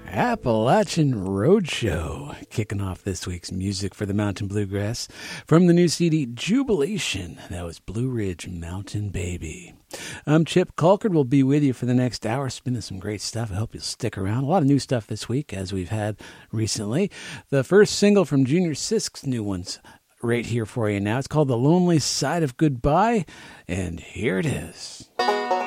Appalachian Roadshow, kicking off this week's Music for the Mountain Bluegrass from the new CD Jubilation. That was Blue Ridge Mountain Baby. I'm Chip Colcord. We'll be with you for the next hour, spinning some great stuff. I hope you'll stick around. A lot of new stuff this week, as we've had recently. The first single from Junior Sisk's new one's right here for you now. It's called The Lonely Side of Goodbye, and here it is.